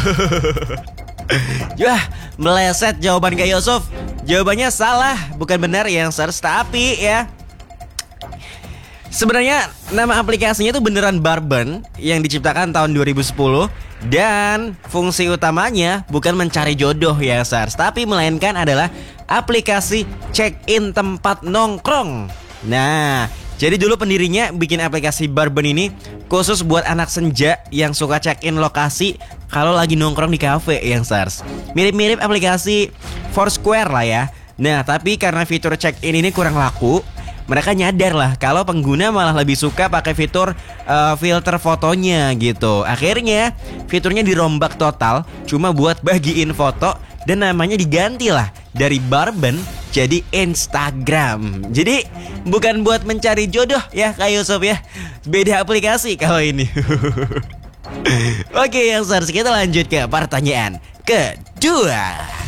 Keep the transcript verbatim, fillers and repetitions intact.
Yah, meleset jawaban Kak Yusuf. Jawabannya salah, bukan benar yang search. Tapi ya, sebenarnya nama aplikasinya itu beneran Barben yang diciptakan tahun dua ribu sepuluh. Dan fungsi utamanya bukan mencari jodoh ya Sars, tapi melainkan adalah aplikasi check-in tempat nongkrong. Nah, jadi dulu pendirinya bikin aplikasi Barben ini khusus buat anak senja yang suka check-in lokasi kalau lagi nongkrong di cafe yang Sars. Mirip-mirip aplikasi Foursquare lah ya. Nah, tapi karena fitur check-in ini kurang laku, mereka nyadar lah kalau pengguna malah lebih suka pakai fitur uh, filter fotonya gitu. Akhirnya fiturnya dirombak total cuma buat bagiin foto, dan namanya diganti lah dari Barben jadi Instagram. Jadi bukan buat mencari jodoh ya Kak Yusuf ya. Beda aplikasi kalau ini. Oke yang seharusnya kita lanjut ke pertanyaan kedua.